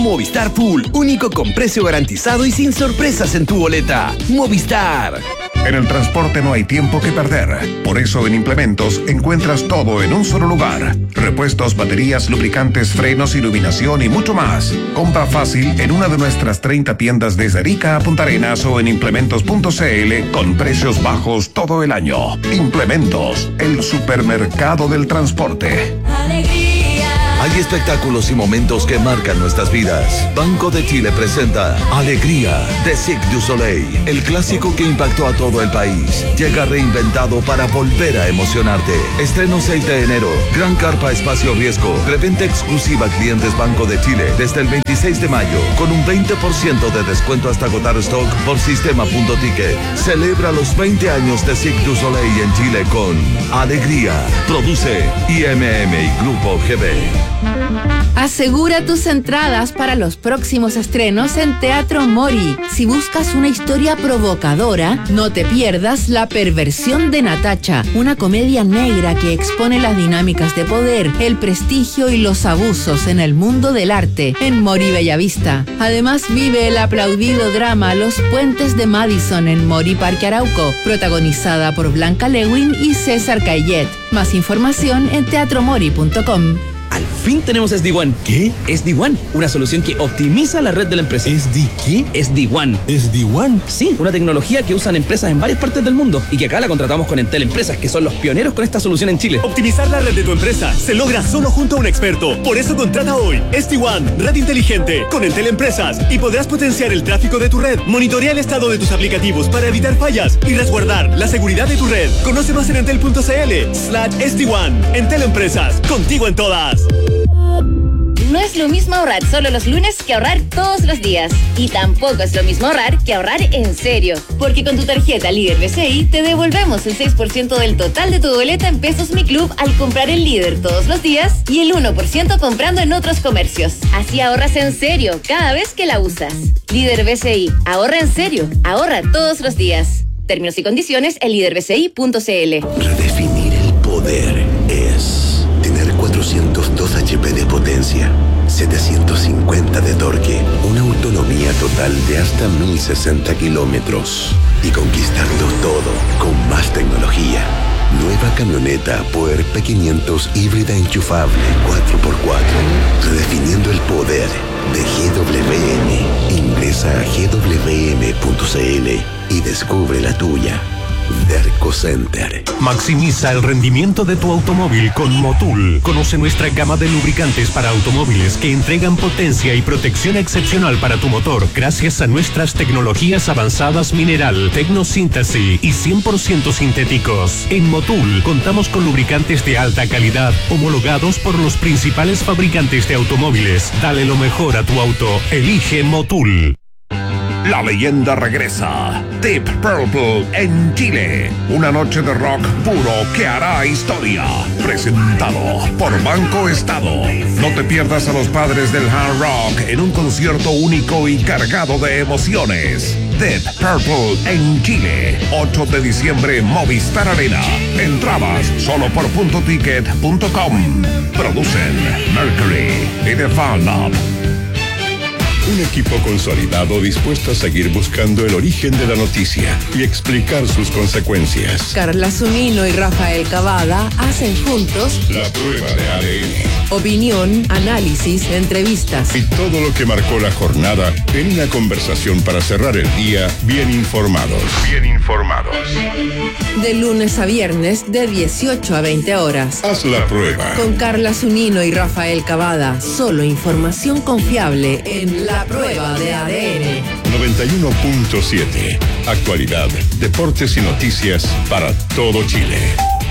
Movistar Full, único con precio garantizado y sin sorpresas en tu boleta. Movistar. En el transporte no hay tiempo que perder. Por eso en Implementos encuentras todo en un solo lugar. Repuestos, baterías, lubricantes, frenos, iluminación y mucho más. Compra fácil en una de nuestras 30 tiendas desde Arica a Punta Arenas o en implementos.cl con precios bajos todo el año. Implementos, el supermercado del transporte. Hay espectáculos y momentos que marcan nuestras vidas. Banco de Chile presenta Alegría de Cirque du Soleil, el clásico que impactó a todo el país. Llega reinventado para volver a emocionarte. Estreno 6 de enero. Gran Carpa Espacio Riesgo. Preventa exclusiva a clientes Banco de Chile desde el 26 de mayo con un 20% de descuento hasta agotar stock por sistema.ticket. Celebra los 20 años de Cirque du Soleil en Chile con Alegría. Produce IMM y Grupo GB. Asegura tus entradas para los próximos estrenos en Teatro Mori. Si buscas una historia provocadora, no te pierdas La perversión de Natacha, una comedia negra que expone las dinámicas de poder, el prestigio y los abusos en el mundo del arte en Mori Bellavista. Además, vive el aplaudido drama Los Puentes de Madison en Mori Parque Arauco, protagonizada por Blanca Lewin y César Caillet. Más información en teatromori.com. Al fin tenemos SD-WAN. ¿Qué? SD-WAN, una solución que optimiza la red de la empresa. ¿SD qué? SD-WAN. ¿SD-WAN? Sí, una tecnología que usan empresas en varias partes del mundo y que acá la contratamos con Entel Empresas, que son los pioneros con esta solución en Chile. Optimizar la red de tu empresa se logra solo junto a un experto. Por eso contrata hoy SD-WAN, red inteligente, con Entel Empresas y podrás potenciar el tráfico de tu red, monitorear el estado de tus aplicativos para evitar fallas y resguardar la seguridad de tu red. Conoce más en entel.cl/SD-WAN. Entel Empresas, contigo en todas. No es lo mismo ahorrar solo los lunes que ahorrar todos los días. Y tampoco es lo mismo ahorrar que ahorrar en serio. Porque con tu tarjeta Líder BCI te devolvemos el 6% del total de tu boleta en Pesos Mi Club al comprar en Líder todos los días y el 1% comprando en otros comercios. Así ahorras en serio cada vez que la usas. Líder BCI, ahorra en serio, ahorra todos los días. Términos y condiciones en liderbci.cl. Redefinir el poder es tener 402 HP de potencia, 750 de torque, una autonomía total de hasta 1060 kilómetros y conquistarlo todo con más tecnología. Nueva camioneta Puer P500 híbrida enchufable 4x4. Redefiniendo el poder de GWM. Ingresa a gwm.cl y descubre la tuya. Derco Center. Maximiza el rendimiento de tu automóvil con Motul. Conoce nuestra gama de lubricantes para automóviles que entregan potencia y protección excepcional para tu motor gracias a nuestras tecnologías avanzadas mineral, tecnosíntesis y 100% sintéticos. En Motul contamos con lubricantes de alta calidad homologados por los principales fabricantes de automóviles. Dale lo mejor a tu auto. Elige Motul. La leyenda regresa. Deep Purple en Chile. Una noche de rock puro que hará historia. Presentado por Banco Estado. No te pierdas a los padres del hard rock en un concierto único y cargado de emociones. Deep Purple en Chile. 8 de diciembre, Movistar Arena. Entradas solo por puntoticket.com. Producen Mercury y The Fan Lab. Un equipo consolidado dispuesto a seguir buscando el origen de la noticia y explicar sus consecuencias. Carla Zunino y Rafael Cavada hacen juntos La Prueba de ADN. Opinión, análisis, entrevistas Y todo lo que marcó la jornada en una conversación para cerrar el día bien informados. Bien informados. de lunes a viernes de 18 a 20 horas. Haz la prueba. Con Carla Zunino y Rafael Cavada. Solo información confiable en La Prueba de ADN. 91.7. Actualidad, deportes y noticias para todo Chile.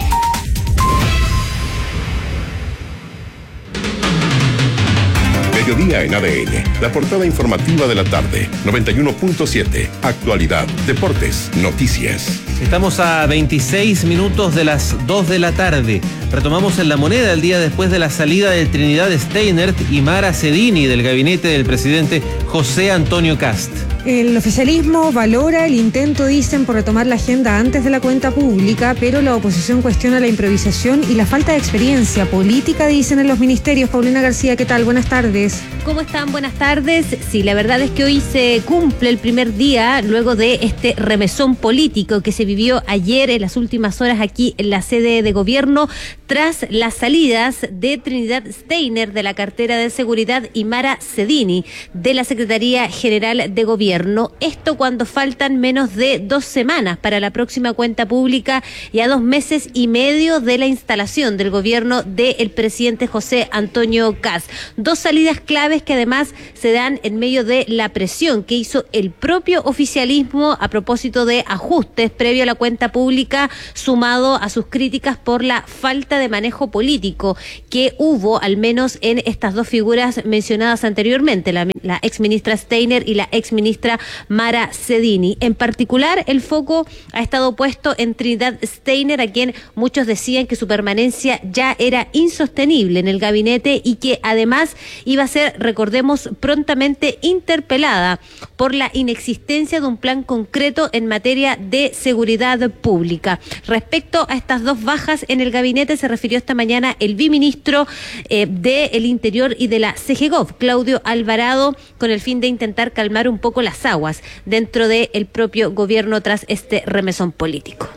Mediodía en ADN, la portada informativa de la tarde. 91.7. Actualidad, deportes, noticias. Estamos a 26 minutos de las 2 de la tarde. Retomamos en La Moneda el día después de la salida de Trinidad Steinert y Mara Cedini del gabinete del presidente José Antonio Kast. El oficialismo valora el intento, dicen, por retomar la agenda antes de la cuenta pública, pero la oposición cuestiona la improvisación y la falta de experiencia política, dicen en los ministerios. Paulina García, ¿qué tal? Buenas tardes. ¿Cómo están? Buenas tardes. Sí, la verdad es que hoy se cumple el primer día luego de este remesón político que se vivió ayer en las últimas horas aquí en la sede de gobierno tras las salidas de Trinidad Steinert de la cartera de seguridad y Mara Cedini de la Secretaría General de Gobierno. Esto cuando faltan menos de 2 semanas para la próxima cuenta pública y a 2 meses y medio de la instalación del gobierno del presidente José Antonio Kast. 2 salidas claves que además se dan en medio de la presión que hizo el propio oficialismo a propósito de ajustes previo a la cuenta pública, sumado a sus críticas por la falta de manejo político que hubo al menos en estas 2 figuras mencionadas anteriormente, la exministra Steinert y la exministra Mara Cedini. En particular, el foco ha estado puesto en Trinidad Steinert, a quien muchos decían que su permanencia ya era insostenible en el gabinete y que además iba a ser, recordemos, prontamente interpelada por la inexistencia de un plan concreto en materia de seguridad pública. Respecto a estas 2 bajas en el gabinete, se refirió esta mañana el viceministro del Interior y de la CGGOV, Claudio Alvarado, con el fin de intentar calmar un poco las aguas dentro del propio gobierno tras este remesón político.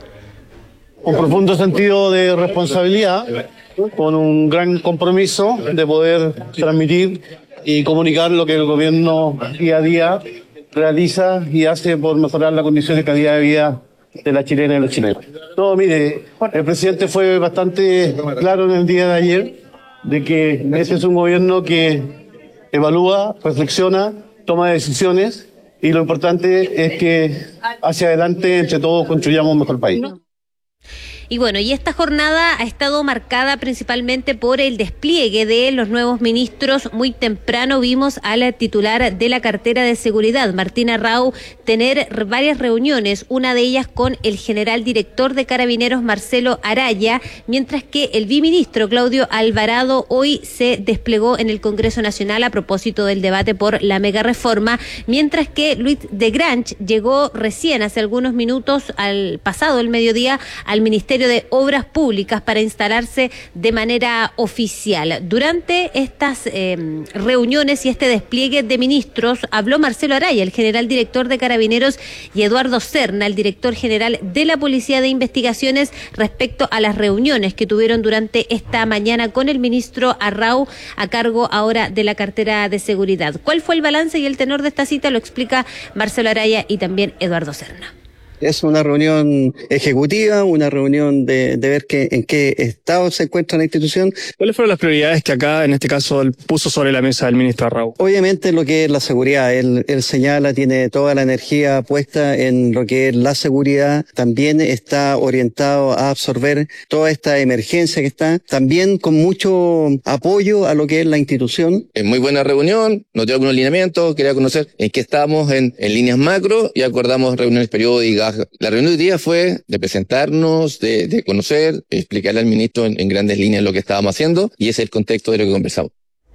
Un profundo sentido de responsabilidad, con un gran compromiso de poder transmitir y comunicar lo que el gobierno día a día realiza y hace por mejorar la condición de calidad de vida de la chilena y los chilenos. No, mire, el presidente fue bastante claro en el día de ayer de que ese es un gobierno que evalúa, reflexiona, toma decisiones y lo importante es que hacia adelante entre todos construyamos un mejor país. Y bueno, y esta jornada ha estado marcada principalmente por el despliegue de los nuevos ministros. Muy temprano vimos a la titular de la cartera de seguridad, Martín Arrau, tener varias reuniones, una de ellas con el general director de Carabineros, Marcelo Araya, mientras que el viceministro Claudio Alvarado hoy se desplegó en el Congreso Nacional a propósito del debate por la mega reforma, mientras que Luis de Grange llegó recién hace algunos minutos, pasado el mediodía, al Ministerio de Obras Públicas para instalarse de manera oficial. Durante estas reuniones y este despliegue de ministros habló Marcelo Araya, el general director de Carabineros, y Eduardo Serna, el director general de la Policía de Investigaciones, respecto a las reuniones que tuvieron durante esta mañana con el ministro Arrau, a cargo ahora de la cartera de seguridad. ¿Cuál fue el balance y el tenor de esta cita? Lo explica Marcelo Araya y también Eduardo Serna. Es una reunión ejecutiva, una reunión de ver en qué estado se encuentra la institución. ¿Cuáles fueron las prioridades que acá, en este caso, puso sobre la mesa el ministro Arrau? Obviamente lo que es la seguridad. Él señala, tiene toda la energía puesta en lo que es la seguridad. También está orientado a absorber toda esta emergencia que está. También con mucho apoyo a lo que es la institución. Muy buena reunión, nos dio algunos lineamientos, quería conocer en qué estamos en líneas macro y acordamos reuniones periódicas. La reunión de hoy día fue de presentarnos, de conocer, explicarle al ministro en grandes líneas lo que estábamos haciendo, y ese es el contexto de lo que conversamos.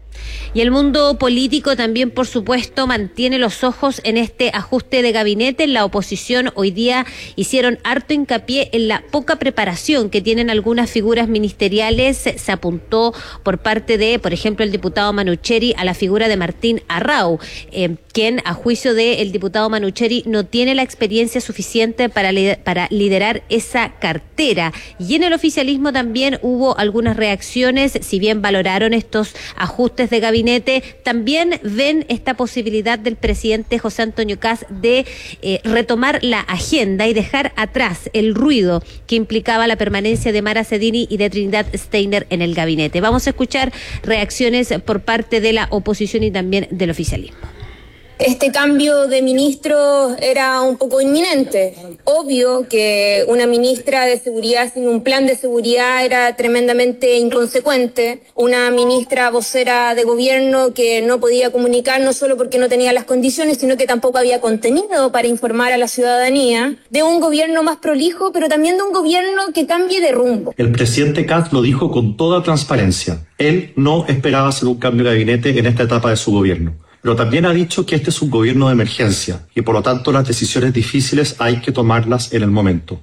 Y el mundo político también, por supuesto, mantiene los ojos en este ajuste de gabinete. En la oposición hoy día hicieron harto hincapié en la poca preparación que tienen algunas figuras ministeriales. Se apuntó por parte de, por ejemplo, el diputado Manucheri a la figura de Martín Arrau, quien, a juicio del diputado Manucheri, no tiene la experiencia suficiente para liderar esa cartera. Y en el oficialismo también hubo algunas reacciones, si bien valoraron estos ajustes de gabinete, también ven esta posibilidad del presidente José Antonio Kast de retomar la agenda y dejar atrás el ruido que implicaba la permanencia de Mara Cedini y de Trinidad Steinert en el gabinete. Vamos a escuchar reacciones por parte de la oposición y también del oficialismo. este cambio de ministro era un poco inminente. Obvio que una ministra de seguridad sin un plan de seguridad era tremendamente inconsecuente. Una ministra vocera de gobierno que no podía comunicar no solo porque no tenía las condiciones, sino que tampoco había contenido para informar a la ciudadanía. De un gobierno más prolijo, pero también de un gobierno que cambie de rumbo. El presidente Kast lo dijo con toda transparencia. Él no esperaba hacer un cambio de gabinete en esta etapa de su gobierno. Pero también ha dicho que este es un gobierno de emergencia y por lo tanto las decisiones difíciles hay que tomarlas en el momento.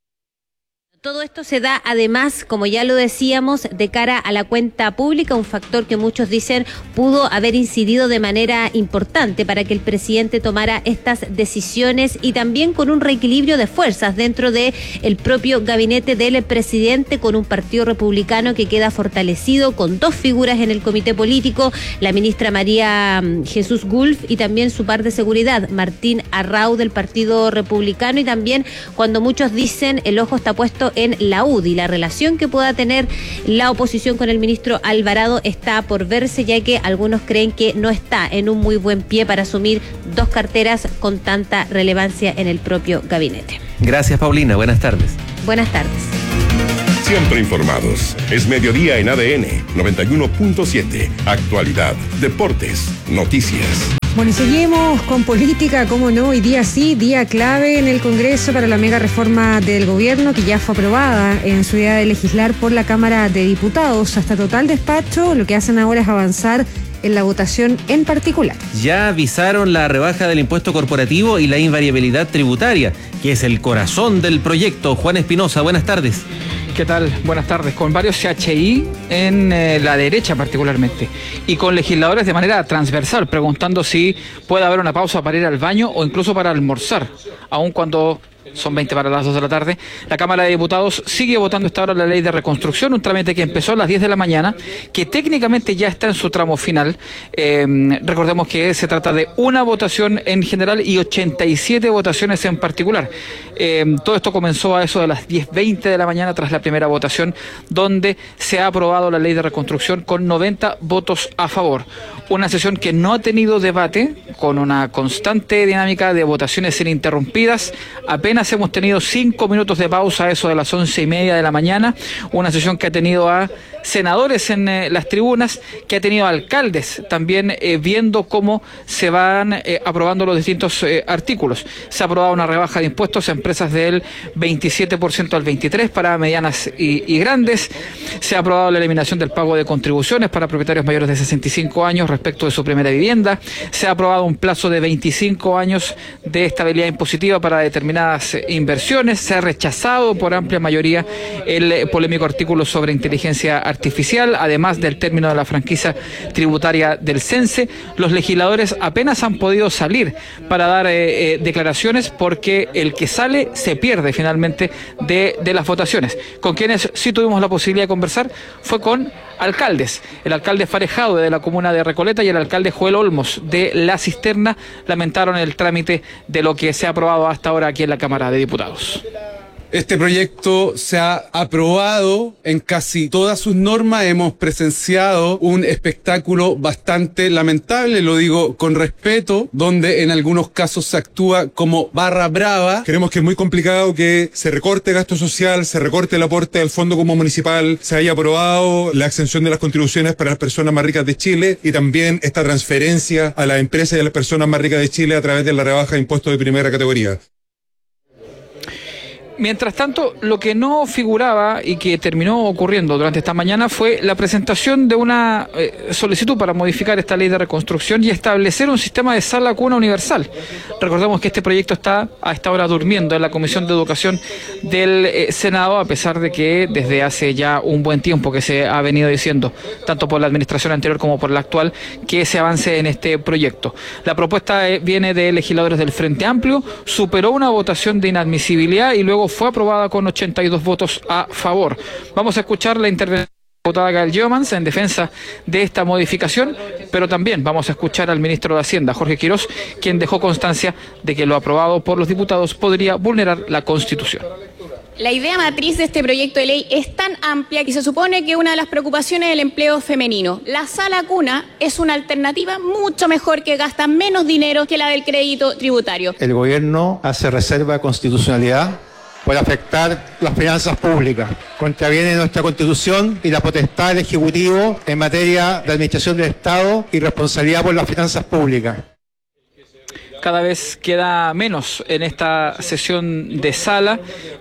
Todo esto se da además, como ya lo decíamos, de cara a la cuenta pública, un factor que muchos dicen pudo haber incidido de manera importante para que el presidente tomara estas decisiones y también con un reequilibrio de fuerzas dentro de el propio gabinete del presidente, con un partido republicano que queda fortalecido, con dos figuras en el comité político, la ministra María Jesús Gulf y también su par de seguridad, Martín Arrau del Partido Republicano, y también cuando muchos dicen el ojo está puesto en la UDI. La relación que pueda tener la oposición con el ministro Alvarado está por verse, ya que algunos creen que no está en un muy buen pie para asumir dos carteras con tanta relevancia en el propio gabinete. Gracias, Paulina. Buenas tardes. Buenas tardes. Siempre informados. Es mediodía en ADN 91.7. Actualidad, deportes, noticias. Bueno, y seguimos con política, cómo no, hoy día sí, día clave en el Congreso para la mega reforma del gobierno que ya fue aprobada en su idea de legislar por la Cámara de Diputados. Hasta total despacho, lo que hacen ahora es avanzar en la votación en particular. Ya avisaron la rebaja del impuesto corporativo y la invariabilidad tributaria, que es el corazón del proyecto. Juan Espinosa, buenas tardes. ¿Qué tal? Buenas tardes. Con varios CHI en la derecha particularmente y con legisladores de manera transversal preguntando si puede haber una pausa para ir al baño o incluso para almorzar, aun cuando son 20 para las 2 de la tarde. La Cámara de Diputados sigue votando esta hora la ley de reconstrucción, un trámite que empezó a las 10 de la mañana, que técnicamente ya está en su tramo final. Recordemos que se trata de una votación en general y 87 votaciones en particular. Todo esto comenzó a eso de las 10:20 de la mañana tras la primera votación, donde se ha aprobado la ley de reconstrucción con 90 votos a favor. Una sesión que no ha tenido debate, con una constante dinámica de votaciones ininterrumpidas. Apenas hemos tenido 5 minutos de pausa, eso de las 11:30 de la mañana. Una sesión que ha tenido a senadores en las tribunas, que ha tenido alcaldes también viendo cómo se van aprobando los distintos artículos. Se ha aprobado una rebaja de impuestos a empresas del 27% al 23% para medianas y grandes. Se ha aprobado la eliminación del pago de contribuciones para propietarios mayores de 65 años respecto de su primera vivienda. Se ha aprobado un plazo de 25 años de estabilidad impositiva para determinadas inversiones. Se ha rechazado por amplia mayoría el polémico artículo sobre inteligencia artificial, además del término de la franquicia tributaria del CENSE. Los legisladores apenas han podido salir para dar declaraciones, porque el que sale se pierde finalmente de las votaciones. Con quienes sí tuvimos la posibilidad de conversar fue con alcaldes. El alcalde Farejado de la comuna de Recoleta y el alcalde Joel Olmos de La Cisterna lamentaron el trámite de lo que se ha aprobado hasta ahora aquí en la Cámara de Diputados. Este proyecto se ha aprobado en casi todas sus normas. Hemos presenciado un espectáculo bastante lamentable, lo digo con respeto, donde en algunos casos se actúa como barra brava. Creemos que es muy complicado que se recorte gasto social, se recorte el aporte al Fondo Común Municipal, se haya aprobado la exención de las contribuciones para las personas más ricas de Chile y también esta transferencia a las empresas y a las personas más ricas de Chile a través de la rebaja de impuestos de primera categoría. Mientras tanto, lo que no figuraba y que terminó ocurriendo durante esta mañana fue la presentación de una solicitud para modificar esta ley de reconstrucción y establecer un sistema de sala cuna universal. Recordemos que este proyecto está a esta hora durmiendo en la Comisión de Educación del Senado, a pesar de que desde hace ya un buen tiempo que se ha venido diciendo, tanto por la administración anterior como por la actual, que se avance en este proyecto. La propuesta viene de legisladores del Frente Amplio, superó una votación de inadmisibilidad y luego fue aprobada con 82 votos a favor. Vamos a escuchar la intervención de la diputada Gael Jomans en defensa de esta modificación, pero también vamos a escuchar al ministro de Hacienda, Jorge Quirós, quien dejó constancia de que lo aprobado por los diputados podría vulnerar la Constitución. La idea matriz de este proyecto de ley es tan amplia que se supone que una de las preocupaciones es el empleo femenino. La sala cuna es una alternativa mucho mejor, que gasta menos dinero que la del crédito tributario. El gobierno hace reserva de constitucionalidad por afectar las finanzas públicas. Contraviene nuestra Constitución y la potestad del Ejecutivo en materia de administración del Estado y responsabilidad por las finanzas públicas. Cada vez queda menos en esta sesión de sala,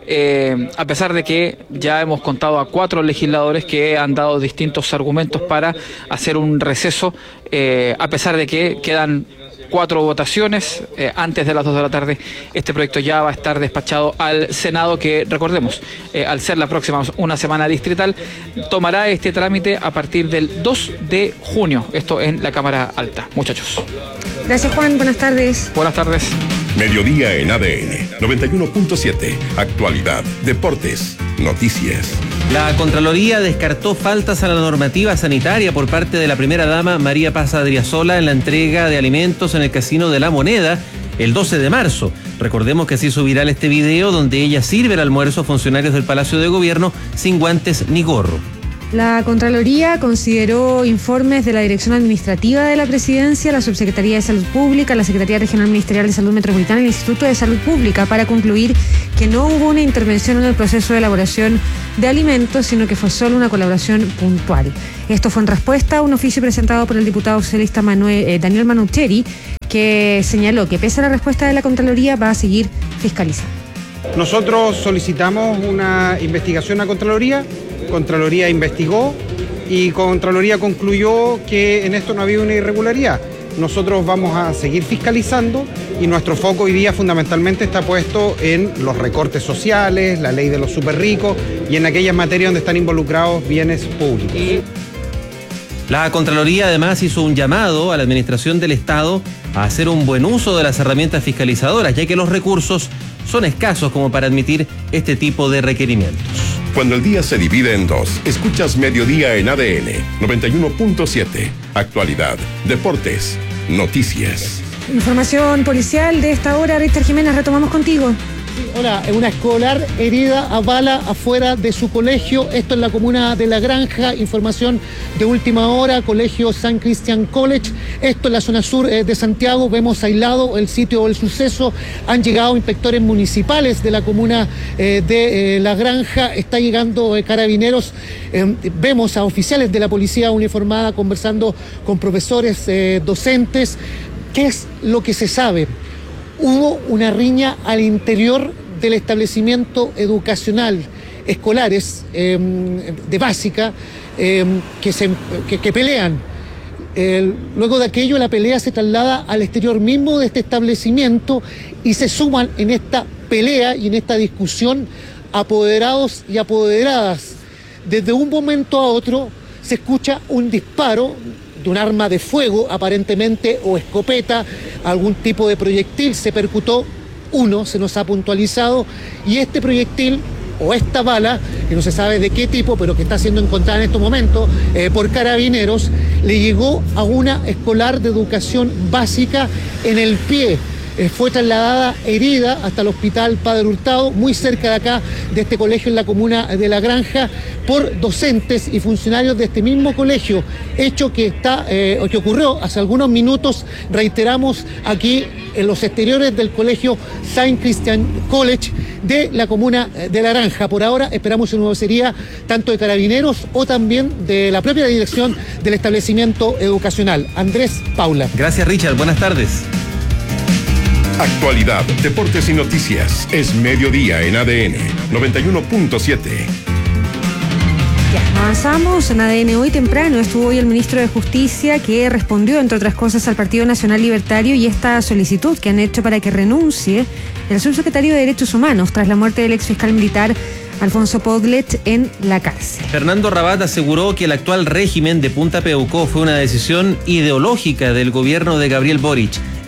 a pesar de que ya hemos contado a 4 legisladores que han dado distintos argumentos para hacer un receso, a pesar de que quedan 4 votaciones antes de las 2 de la tarde. Este proyecto ya va a estar despachado al Senado, que recordemos, al ser la próxima una semana distrital, tomará este trámite a partir del 2 de junio, esto en la Cámara Alta. Muchachos. Gracias, Juan, buenas tardes. Buenas tardes. Mediodía en ADN 91.7. Actualidad, deportes, noticias. La Contraloría descartó faltas a la normativa sanitaria por parte de la primera dama María Paz Adriasola en la entrega de alimentos en el Casino de la Moneda el 12 de marzo. Recordemos que se hizo viral este video donde ella sirve el almuerzo a funcionarios del Palacio de Gobierno sin guantes ni gorro. La Contraloría consideró informes de la Dirección Administrativa de la Presidencia, la Subsecretaría de Salud Pública, la Secretaría Regional Ministerial de Salud Metropolitana y el Instituto de Salud Pública para concluir que no hubo una intervención en el proceso de elaboración de alimentos, sino que fue solo una colaboración puntual. Esto fue en respuesta a un oficio presentado por el diputado socialista Daniel Manucheri, que señaló que pese a la respuesta de la Contraloría va a seguir fiscalizando. Nosotros solicitamos una investigación a Contraloría. Contraloría investigó y Contraloría concluyó que en esto no había una irregularidad. Nosotros vamos a seguir fiscalizando y nuestro foco hoy día fundamentalmente está puesto en los recortes sociales, la ley de los superricos y en aquellas materias donde están involucrados bienes públicos. La Contraloría además hizo un llamado a la Administración del Estado a hacer un buen uso de las herramientas fiscalizadoras, ya que los recursos son escasos como para admitir este tipo de requerimientos. Cuando el día se divide en dos, escuchas Mediodía en ADN 91.7. Actualidad, deportes, noticias. Información policial de esta hora. Richard Jiménez, retomamos contigo. Hola, una escolar herida a bala afuera de su colegio, esto en la comuna de La Granja. Información de última hora, colegio St. Christian College, esto en la zona sur de Santiago. Vemos aislado el sitio del suceso, han llegado inspectores municipales de la comuna de La Granja, está llegando carabineros, vemos a oficiales de la policía uniformada conversando con profesores, docentes. ¿Qué es lo que se sabe? Hubo una riña al interior del establecimiento educacional, escolares de básica, que pelean. Luego de aquello, la pelea se traslada al exterior mismo de este establecimiento y se suman en esta pelea y en esta discusión apoderados y apoderadas. Desde un momento a otro se escucha un disparo de un arma de fuego, aparentemente, o escopeta, algún tipo de proyectil. Se percutó uno, se nos ha puntualizado, y este proyectil o esta bala, que no se sabe de qué tipo, pero que está siendo encontrada en estos momentos por carabineros, le llegó a una escolar de educación básica en el pie. Fue trasladada herida hasta el hospital Padre Hurtado, muy cerca de acá, de este colegio en la comuna de La Granja, por docentes y funcionarios de este mismo colegio, hecho que ocurrió hace algunos minutos, reiteramos, aquí en los exteriores del colegio St. Christian College de la comuna de La Granja. Por ahora esperamos una vocería tanto de carabineros o también de la propia dirección del establecimiento educacional. Andrés Paula. Gracias, Richard. Buenas tardes. Actualidad, deportes y noticias. Es Mediodía en ADN 91.7. Avanzamos en ADN. Hoy temprano estuvo hoy el ministro de Justicia, que respondió, entre otras cosas, al Partido Nacional Libertario y esta solicitud que han hecho para que renuncie el subsecretario de Derechos Humanos tras la muerte del exfiscal militar Alfonso Podlet en la cárcel. Fernando Rabat aseguró que el actual régimen de Punta Peuco fue una decisión ideológica del gobierno de Gabriel Boric.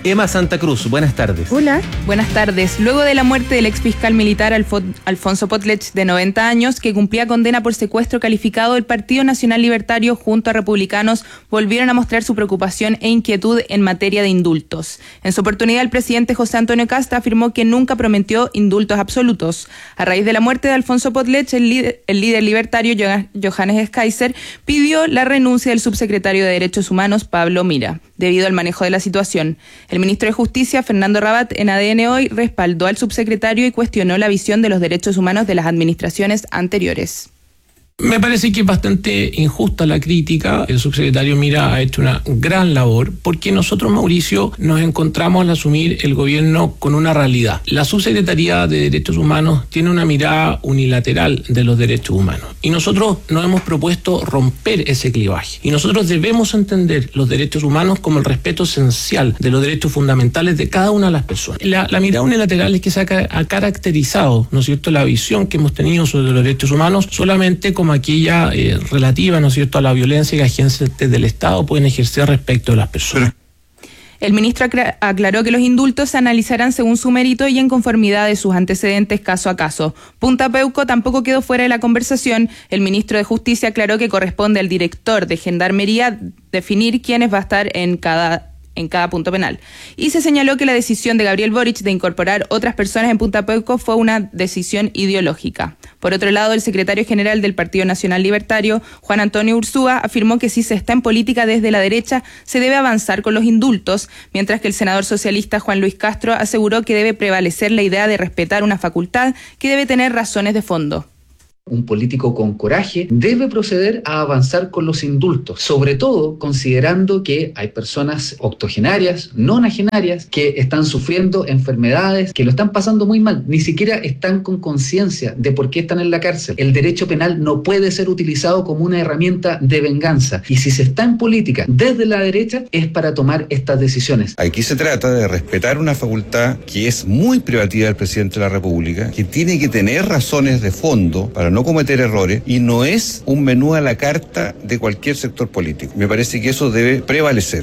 Emma Santa Cruz, buenas tardes. Hola. Buenas tardes. Luego de la muerte del ex fiscal militar Alfonso Potlech, de 90 años, que cumplía condena por secuestro calificado, el Partido Nacional Libertario junto a republicanos volvieron a mostrar su preocupación e inquietud en materia de indultos. En su oportunidad, el presidente José Antonio Kast afirmó que nunca prometió indultos absolutos. A raíz de la muerte de Alfonso Potlech, el líder libertario Johannes Kaiser pidió la renuncia del subsecretario de Derechos Humanos Pablo Mira, debido al manejo de la situación. El ministro de Justicia, Fernando Rabat, en ADN Hoy, respaldó al subsecretario y cuestionó la visión de los derechos humanos de las administraciones anteriores. Me parece que es bastante injusta la crítica. El subsecretario Mira ha hecho una gran labor porque nosotros, Mauricio, nos encontramos al asumir el gobierno con una realidad. La Subsecretaría de Derechos Humanos tiene una mirada unilateral de los derechos humanos y nosotros nos hemos propuesto romper ese clivaje. Y nosotros debemos entender los derechos humanos como el respeto esencial de los derechos fundamentales de cada una de las personas. La mirada unilateral es que se ha caracterizado, ¿no es cierto?, la visión que hemos tenido sobre los derechos humanos solamente como aquella relativa, ¿no es cierto?, a la violencia que agentes del Estado pueden ejercer respecto de las personas. El ministro aclaró que los indultos se analizarán según su mérito y en conformidad de sus antecedentes caso a caso. Punta Peuco tampoco quedó fuera de la conversación. El ministro de Justicia aclaró que corresponde al director de Gendarmería definir quiénes va a estar en cada punto penal. Y se señaló que la decisión de Gabriel Boric de incorporar otras personas en Punta Peuco fue una decisión ideológica. Por otro lado, el secretario general del Partido Nacional Libertario, Juan Antonio Ursúa, afirmó que si se está en política desde la derecha, se debe avanzar con los indultos, mientras que el senador socialista Juan Luis Castro aseguró que debe prevalecer la idea de respetar una facultad que debe tener razones de fondo. Un político con coraje debe proceder a avanzar con los indultos, sobre todo considerando que hay personas octogenarias, nonagenarias, que están sufriendo enfermedades, que lo están pasando muy mal, ni siquiera están con conciencia de por qué están en la cárcel. El derecho penal no puede ser utilizado como una herramienta de venganza, y si se está en política desde la derecha es para tomar estas decisiones. Aquí se trata de respetar una facultad que es muy privativa del presidente de la República, que tiene que tener razones de fondo para no cometer errores, y no es un menú a la carta de cualquier sector político. Me parece que eso debe prevalecer.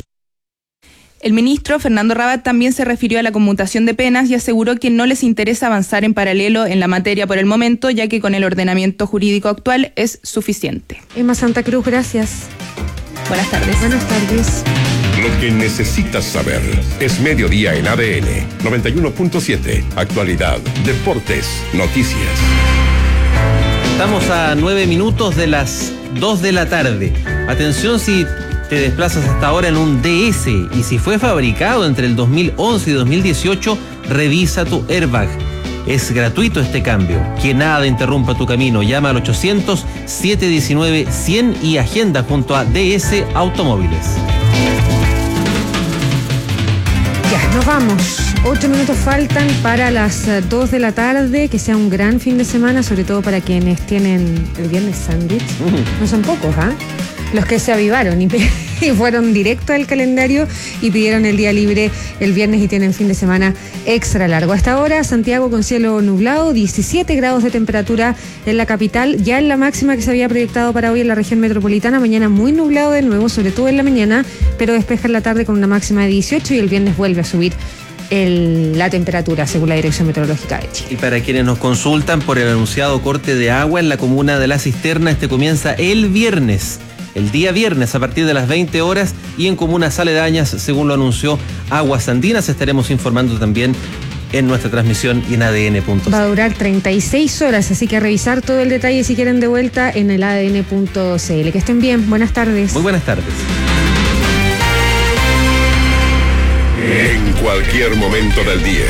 El ministro Fernando Rabat también se refirió a la conmutación de penas y aseguró que no les interesa avanzar en paralelo en la materia por el momento, ya que con el ordenamiento jurídico actual es suficiente. Emma Santa Cruz, gracias. Buenas tardes. Buenas tardes. Lo que necesitas saber es Mediodía en ADN 91.7. Actualidad, deportes, noticias. Estamos a 9 minutos de las 2 de la tarde. Atención si te desplazas hasta ahora en un DS y si fue fabricado entre el 2011 y 2018, revisa tu airbag. Es gratuito este cambio. Que nada interrumpa tu camino. Llama al 800-719-100 y agenda junto a DS Automóviles. Ya, nos vamos. 8 minutos faltan para las 2 de la tarde, que sea un gran fin de semana, sobre todo para quienes tienen el viernes sándwich. No son pocos, ¿ah? Los que se avivaron y fueron directo al calendario y pidieron el día libre el viernes y tienen fin de semana extra largo. Hasta ahora, Santiago con cielo nublado, 17 grados de temperatura en la capital, ya en la máxima que se había proyectado para hoy en la región metropolitana. Mañana muy nublado de nuevo, sobre todo en la mañana, pero despeja en la tarde con una máxima de 18 y el viernes vuelve a subir la temperatura, según la Dirección Meteorológica de Chile. Y para quienes nos consultan por el anunciado corte de agua en la comuna de La Cisterna, este comienza el viernes. El día viernes a partir de las 20 horas y en comunas aledañas, según lo anunció Aguas Andinas. Estaremos informando también en nuestra transmisión y en ADN.cl. Va a durar 36 horas, así que a revisar todo el detalle si quieren de vuelta en el ADN.cl. Que estén bien, buenas tardes. Muy buenas tardes. En cualquier momento del día.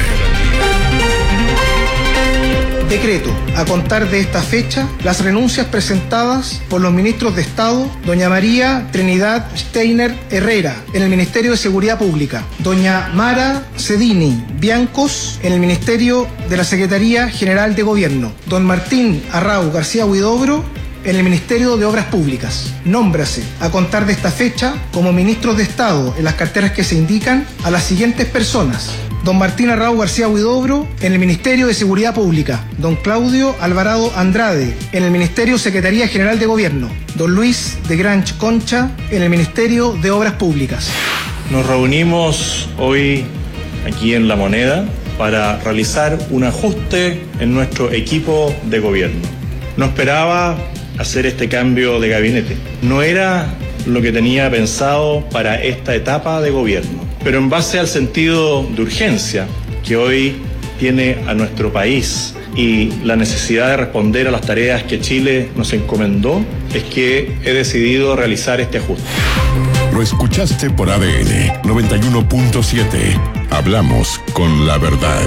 Decreto. A contar de esta fecha, las renuncias presentadas por los ministros de Estado, doña María Trinidad Steiner Herrera, en el Ministerio de Seguridad Pública, doña Mara Cedini Biancos, en el Ministerio de la Secretaría General de Gobierno, don Martín Arrau García Huidobro, en el Ministerio de Obras Públicas. Nómbrase, a contar de esta fecha, como ministros de Estado en las carteras que se indican, a las siguientes personas: don Martín Arrau García Huidobro, en el Ministerio de Seguridad Pública; don Claudio Alvarado Andrade, en el Ministerio Secretaría General de Gobierno; don Luis de Granch Concha, en el Ministerio de Obras Públicas. Nos reunimos hoy aquí en La Moneda para realizar un ajuste en nuestro equipo de gobierno. No esperaba hacer este cambio de gabinete. No era lo que tenía pensado para esta etapa de gobierno. Pero en base al sentido de urgencia que hoy tiene a nuestro país y la necesidad de responder a las tareas que Chile nos encomendó, es que he decidido realizar este ajuste. Lo escuchaste por ADN 91.7. Hablamos con la verdad.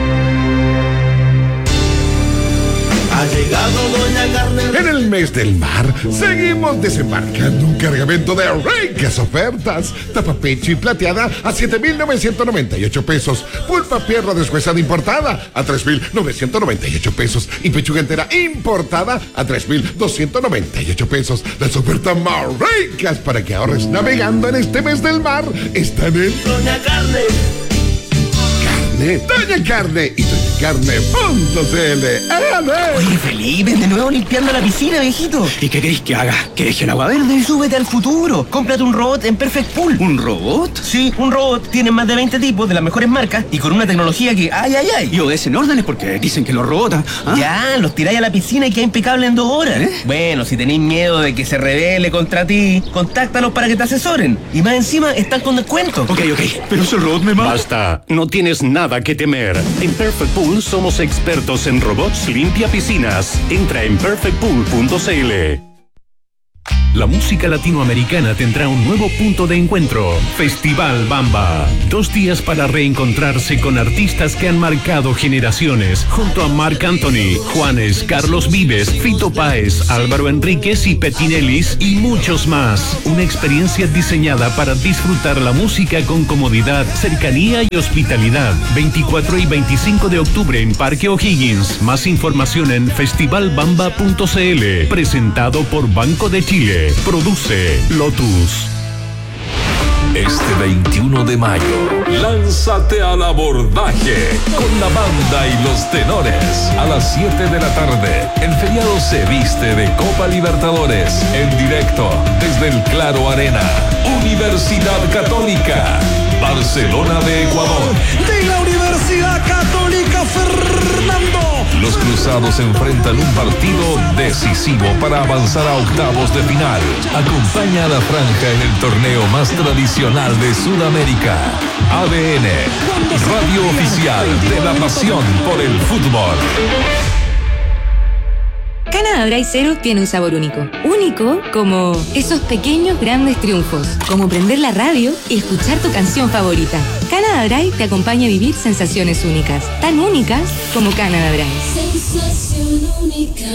Ha llegado Doña Carmen. En el mes del mar, seguimos desembarcando un cargamento de ricas ofertas. Tapa pecho y plateada a 7,998 pesos. Pulpa pierna deshuesada importada a 3,998 pesos. Y pechuga entera importada a 3,298 pesos. Las ofertas más ricas para que ahorres navegando en este mes del mar están en Doña Carne. Doña Carne y doñacarne.cl. Oye, Felipe, de nuevo limpiando la piscina, viejito. ¿Y qué querés que haga? Que deje el agua verde y súbete al futuro. Cómprate un robot en Perfect Pool. ¿Un robot? Sí, un robot. Tiene más de 20 tipos de las mejores marcas y con una tecnología que ¡ay! Y obedecen órdenes porque dicen que los robots... ¿ah? Ya, los tiráis a la piscina y queda impecable en 2 horas. Bueno, si tenéis miedo de que se rebele contra ti, contáctalos para que te asesoren. Y más encima están con descuento. Ok, pero si el robot me mata... Basta, no tienes nada que temer. En Perfect Pool somos expertos en robots limpia piscinas. Entra en perfectpool.cl. La música latinoamericana tendrá un nuevo punto de encuentro. Festival Bamba. 2 días para reencontrarse con artistas que han marcado generaciones. Junto a Marc Anthony, Juanes, Carlos Vives, Fito Páez, Álvaro Enríquez y Petinelis y muchos más. Una experiencia diseñada para disfrutar la música con comodidad, cercanía y hospitalidad. 24 y 25 de octubre en Parque O'Higgins. Más información en festivalbamba.cl. Presentado por Banco de Chile. Produce Lotus. Este 21 de mayo, lánzate al abordaje con la banda y los tenores a las 7 de la tarde. El feriado se viste de Copa Libertadores en directo desde el Claro Arena. Universidad Católica, Barcelona de Ecuador. De la Universidad Católica Fernando. Los cruzados enfrentan un partido decisivo para avanzar a octavos de final. Acompaña a la franja en el torneo más tradicional de Sudamérica. ADN, radio oficial de la pasión por el fútbol. Canada Dry Zero tiene un sabor único. Único como esos pequeños grandes triunfos. Como prender la radio y escuchar tu canción favorita. Canada Dry te acompaña a vivir sensaciones únicas. Tan únicas como Canada Dry. Sensación única.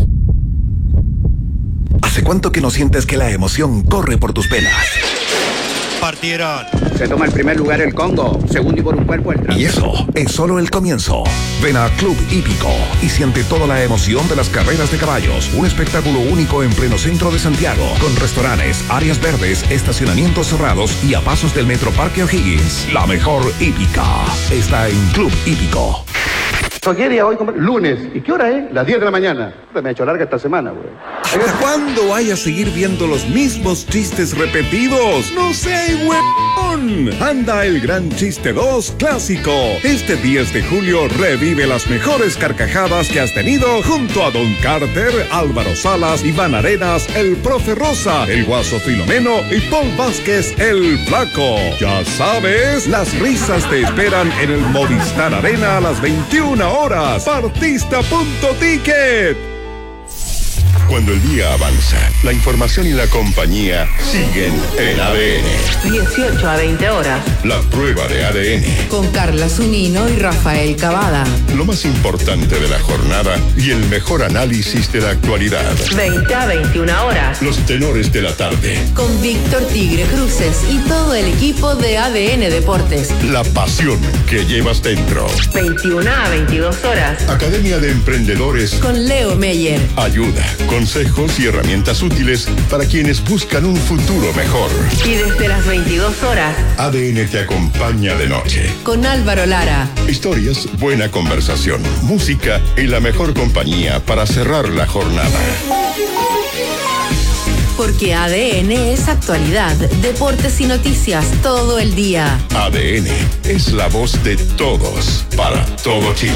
¿Hace cuánto que no sientes que la emoción corre por tus venas? Partieron. Se toma el primer lugar el Congo, segundo y por un cuerpo el Trump. Y eso es solo el comienzo. Ven a Club Hípico y siente toda la emoción de las carreras de caballos. Un espectáculo único en pleno centro de Santiago, con restaurantes, áreas verdes, estacionamientos cerrados y a pasos del Metro Parque O'Higgins. La mejor hípica está en Club Hípico. ¿Qué día hoy? Lunes. ¿Y qué hora es? Las 10 de la mañana. Me ha hecho larga esta semana, güey. ¿Hasta cuándo vaya a seguir viendo los mismos chistes repetidos? ¡No sé, huevón! Anda el Gran Chiste 2 Clásico. Este 10 de julio revive las mejores carcajadas que has tenido junto a Don Carter, Álvaro Salas, Iván Arenas, el Profe Rosa, el Guaso Filomeno y Paul Vázquez, el Flaco. Ya sabes, las risas te esperan en el Movistar Arena a las 21 horas. Partista.ticket. Cuando el día avanza, la información y la compañía siguen en ADN. 18 a 20 horas. La prueba de ADN. Con Carla Zunino y Rafael Cavada. Lo más importante de la jornada y el mejor análisis de la actualidad. 20 a 21 horas. Los tenores de la tarde. Con Víctor Tigre Cruces y todo el equipo de ADN Deportes. La pasión que llevas dentro. 21 a 22 horas. Academia de Emprendedores. Con Leo Meyer. Ayuda, consejos y herramientas útiles para quienes buscan un futuro mejor. Y desde las 22 horas, ADN te acompaña de noche. Con Álvaro Lara. Historias, buena conversación, música y la mejor compañía para cerrar la jornada. Porque ADN es actualidad, deportes y noticias todo el día. ADN es la voz de todos, para todo Chile.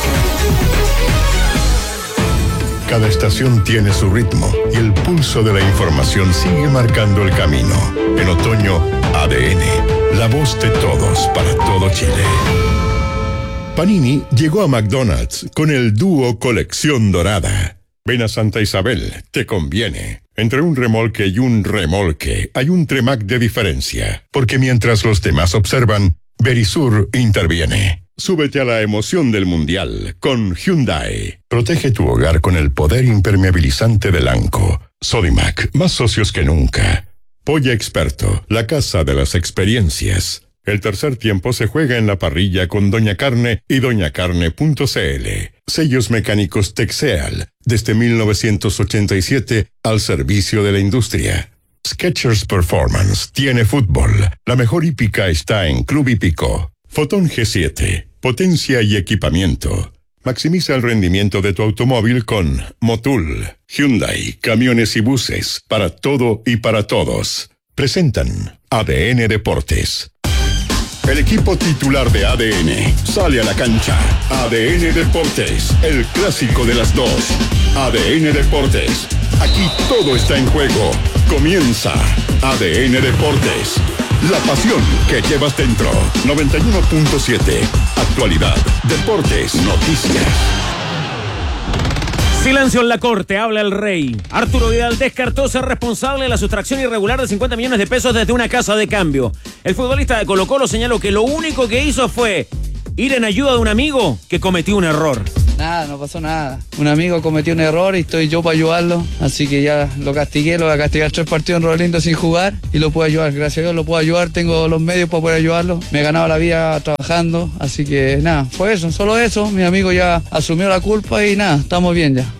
Cada estación tiene su ritmo y el pulso de la información sigue marcando el camino. En otoño, ADN, la voz de todos para todo Chile. Panini llegó a McDonald's con el dúo Colección Dorada. Ven a Santa Isabel, te conviene. Entre un remolque y un remolque hay un Tremac de diferencia, porque mientras los demás observan, Verisur interviene. Súbete a la emoción del Mundial con Hyundai. Protege tu hogar con el poder impermeabilizante de Lanco. Sodimac, más socios que nunca. Polla Experto, la casa de las experiencias. El tercer tiempo se juega en la parrilla con Doña Carne y doñacarne.cl. Sellos mecánicos Texeal, desde 1987 al servicio de la industria. Skechers Performance tiene fútbol. La mejor hípica está en Club Hípico. Fotón G7, potencia y equipamiento. Maximiza el rendimiento de tu automóvil con Motul. Hyundai, camiones y buses, para todo y para todos. Presentan ADN Deportes. El equipo titular de ADN sale a la cancha. ADN Deportes, el clásico de las dos. ADN Deportes, aquí todo está en juego. Comienza ADN Deportes. La pasión que llevas dentro. 91.7. Actualidad, deportes, noticias. Silencio en la corte, habla el rey. Arturo Vidal descartó ser responsable de la sustracción irregular de 50 millones de pesos desde una casa de cambio. El futbolista de Colo-Colo señaló que lo único que hizo fue ir en ayuda de un amigo que cometió un error. Nada, no pasó nada. Un amigo cometió un error y estoy yo para ayudarlo. Así que ya lo castigué, lo voy a castigar 3 partidos en Rolando sin jugar y lo puedo ayudar. Gracias a Dios lo puedo ayudar, tengo los medios para poder ayudarlo. Me he ganado la vida trabajando, así que nada, fue eso, solo eso. Mi amigo ya asumió la culpa y nada, estamos bien ya.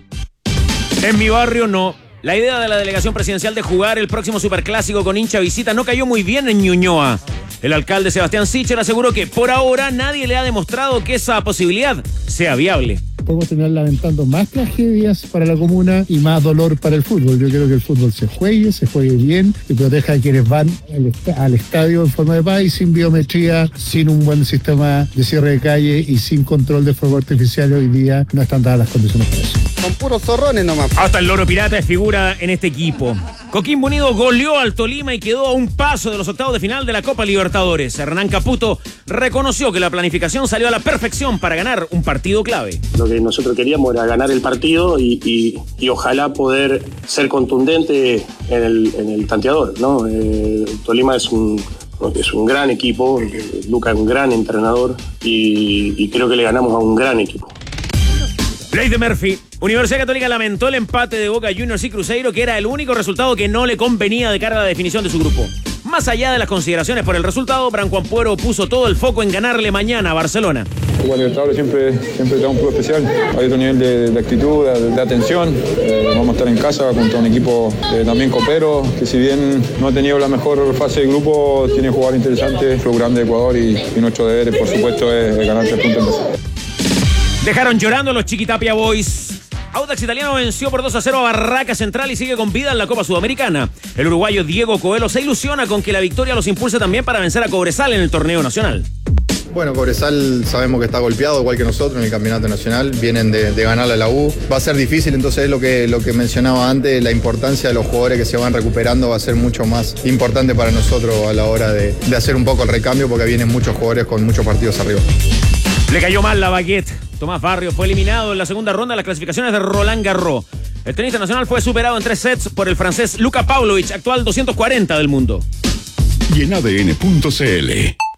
En mi barrio no. La idea de la delegación presidencial de jugar el próximo superclásico con hincha visita no cayó muy bien en Ñuñoa. El alcalde Sebastián Sichel aseguró que por ahora nadie le ha demostrado que esa posibilidad sea viable. Podemos terminar lamentando más tragedias para la comuna y más dolor para el fútbol. Yo quiero que el fútbol se juegue bien y proteja a quienes van al estadio en forma de paz y sin biometría, sin un buen sistema de cierre de calle y sin control de fuego artificial. Hoy día no están dadas las condiciones para eso. Son puros zorrones nomás. Hasta el Loro Pirata es figura en este equipo. Coquimbo Unido goleó al Tolima y quedó a un paso de los octavos de final de la Copa Libertadores. Hernán Caputo reconoció que la planificación salió a la perfección para ganar un partido clave. Lo que nosotros queríamos era ganar el partido y ojalá poder ser contundente en el tanteador, ¿no? Tolima es un gran equipo, Luca es un gran entrenador y creo que le ganamos a un gran equipo. Ley de Murphy. Universidad Católica lamentó el empate de Boca Juniors y Cruzeiro, que era el único resultado que no le convenía de cara a la definición de su grupo. Más allá de las consideraciones por el resultado, Branco Ampuero puso todo el foco en ganarle mañana a Barcelona. Como Libertadores siempre da un club especial. Hay otro nivel de actitud, de atención. Vamos a estar en casa contra un equipo también copero, que si bien no ha tenido la mejor fase de grupo, tiene jugadores interesantes, club grande de Ecuador y nuestro deber, por supuesto, es ganar 3 puntos en casa. Dejaron llorando los Chiquitapia Boys. Audax Italiano venció por 2-0 a Barraca Central y sigue con vida en la Copa Sudamericana. El uruguayo Diego Coelho se ilusiona con que la victoria los impulse también para vencer a Cobresal en el torneo nacional. Bueno, Cobresal sabemos que está golpeado igual que nosotros en el campeonato nacional, vienen de ganarle a la U. Va a ser difícil, entonces es lo que mencionaba antes, la importancia de los jugadores que se van recuperando va a ser mucho más importante para nosotros a la hora de hacer un poco el recambio porque vienen muchos jugadores con muchos partidos arriba. Le cayó mal la baguette. Tomás Barrios fue eliminado en la segunda ronda de las clasificaciones de Roland Garros. El tenista nacional fue superado en 3 sets por el francés Luka Pavlovich, actual 240 del mundo. Y en ADN.cl.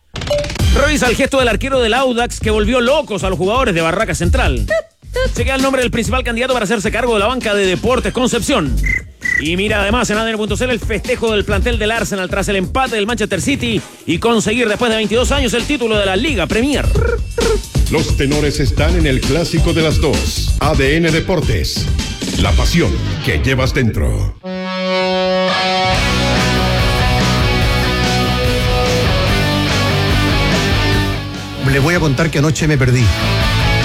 Revisa el gesto del arquero del Audax que volvió locos a los jugadores de Barraca Central. Se queda el nombre del principal candidato para hacerse cargo de la banca de Deportes Concepción. Y mira además en ADN.cl el festejo del plantel del Arsenal tras el empate del Manchester City y conseguir después de 22 años el título de la Liga Premier. Los tenores están en el clásico de las dos. ADN Deportes. La pasión que llevas dentro. Le voy a contar que anoche me perdí.